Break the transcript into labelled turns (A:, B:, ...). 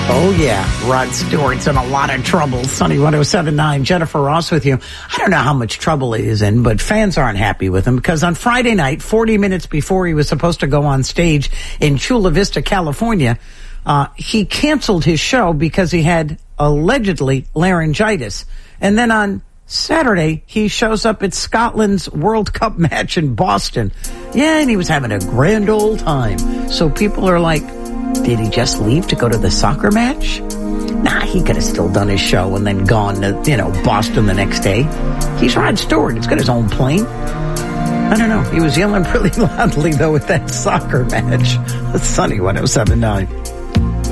A: Oh, yeah. Rod Stewart's in a lot of trouble. Sunny 107.9. Jennifer Ross with you. I don't know how much trouble he is in, but fans aren't happy with him because on Friday night, 40 minutes before he was supposed to go on stage in Chula Vista, California, he canceled his show because he had allegedly laryngitis. And then on Saturday, he shows up at Scotland's World Cup match in Boston. Yeah, and he was having a grand old time. So people are like, did he just leave to go to the soccer match? Nah, he could have still done his show and then gone to, Boston the next day. He's Rod Stewart. He's got his own plane. I don't know. He was yelling pretty loudly, though, at that soccer match. Sunny 107.9.